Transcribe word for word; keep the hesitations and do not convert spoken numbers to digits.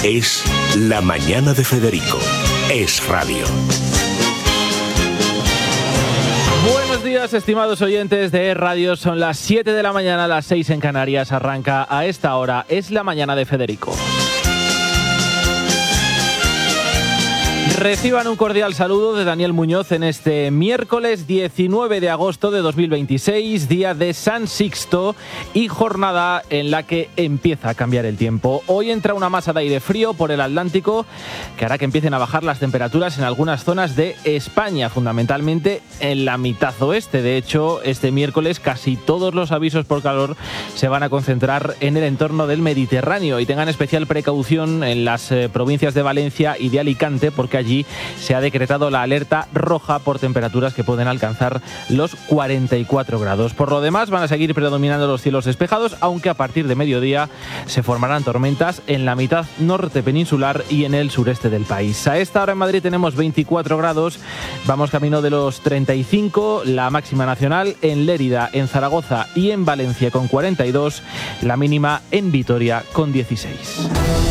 Es La Mañana de Federico. Es radio. Buenos días, estimados oyentes de Radio. Son las siete de la mañana, las seis en Canarias. Arranca a esta hora. Es La Mañana de Federico. Reciban un cordial saludo de Daniel Muñoz en este miércoles diecinueve de agosto de dos mil veintiséis, día de San Sixto y jornada en la que empieza a cambiar el tiempo. Hoy entra una masa de aire frío por el Atlántico que hará que empiecen a bajar las temperaturas en algunas zonas de España, fundamentalmente en la mitad oeste. De hecho, este miércoles casi todos los avisos por calor se van a concentrar en el entorno del Mediterráneo y tengan especial precaución en las eh, provincias de Valencia y de Alicante, porque allí se ha decretado la alerta roja por temperaturas que pueden alcanzar los cuarenta y cuatro grados. Por lo demás, van a seguir predominando los cielos despejados, aunque a partir de mediodía se formarán tormentas en la mitad norte peninsular y en el sureste del país. A esta hora en Madrid tenemos veinticuatro grados, vamos camino de los treinta y cinco, la máxima nacional en Lérida, en Zaragoza y en Valencia con cuarenta y dos, la mínima en Vitoria con dieciséis.